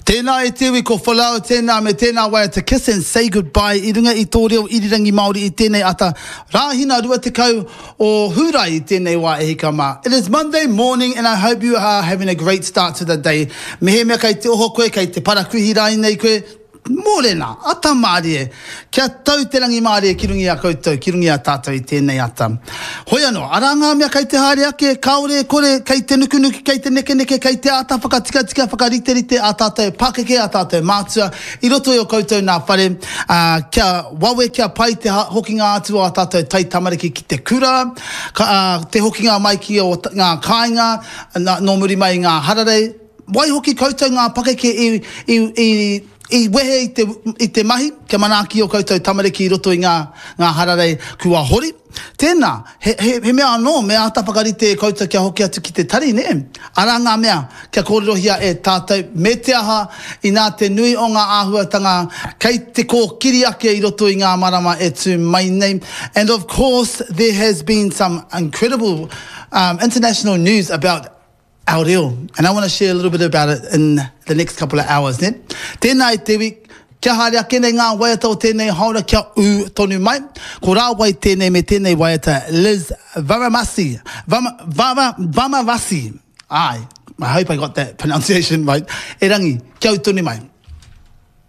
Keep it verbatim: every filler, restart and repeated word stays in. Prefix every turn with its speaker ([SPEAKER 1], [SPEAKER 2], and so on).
[SPEAKER 1] Tēnā e te iwi ko whalau, tēnā me tēnā waia to kiss and say goodbye i runga i tō reo irirangi Māori i tēnei ata rāhina rua te kau o hurai i tēnei wā e hika mā. It is Monday morning and I hope you are having a great start to the day. Mehe mea kai te oho koe, kai te parakuhi rai nei koe, mōrena, ata Māori e. Kia tau te rangi Māori e ki rungi a koutou, ki rungi a tātou i tēnei ata. Hoi anō, ara ngā mea kai te haere ake, kaore, kore, kai te nukunuki, kai te neke neke, kai te ata whakatika tika, whakarite rite, a tātou pakeke, a tātou mātua. I roto i o koutou nā whare, uh, kia wawe, kia pai te hokinga atu a tātou tai tamariki ki te kura, ka, uh, te hokinga mai ki o ngā kāinga, no muri mai ngā hararei. Wai hoki koutou ngā pakeke i, i, i I wehe i te, i te mahi, ke manaki o koutou tamariki i roto i ngā, ngā hararei kua hori. Tēnā, he, he, he mea anō, mea ata whakarite e koutou kia hoki atu ki te tari, ne? Ara ngā mea, kia kōrirohia e tātou, me te aha i nā te nui o ngā āhuatanga, kei te kō kiri ake i roto i ngā marama e tū mai nei. And of course, there has been some incredible um, international news about our reo, and I want to share a little bit about it in the next couple of hours. Ne? Tēnā i te wik, kia haere ake nei ngā waiata o tēnei haura kia u tonu mai. Ko rā wai tēnei me tēnei waiata Liz Varamasi, Vama, Vama, Vamavasi. Ai, I hope I got that pronunciation right. E rangi, kia u tonu mai.